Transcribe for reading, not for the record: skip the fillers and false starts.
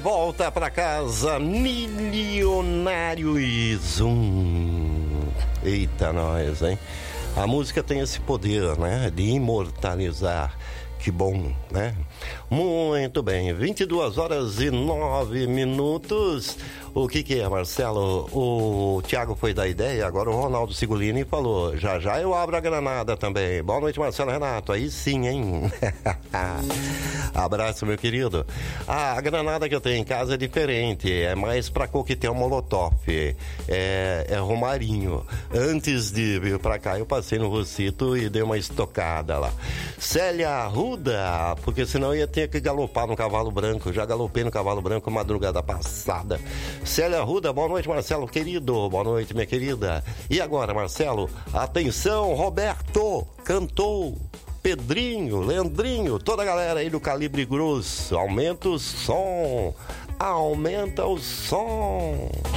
volta pra casa, milionário e zoom. Eita, nós, hein? A música tem esse poder, né? De imortalizar. Que bom, né? Muito bem, 22h09. O que é, Marcelo? O Thiago foi da ideia, agora o Ronaldo Sigolini falou, já eu abro a granada também. Boa noite, Marcelo Renato, aí sim, hein? Abraço, meu querido. A granada que eu tenho em casa é diferente, é mais pra coquetel molotov, é Romarinho. Antes de vir pra cá, eu passei no Rosito e dei uma estocada lá. Célia Arruda, porque senão eu ia ter que galopar no cavalo branco, já galopei no cavalo branco madrugada passada. Célia Arruda, boa noite, Marcelo, querido, boa noite, minha querida. E agora, Marcelo, atenção, Roberto, cantou, Pedrinho, Leandrinho, toda a galera aí do calibre grosso, aumenta o som.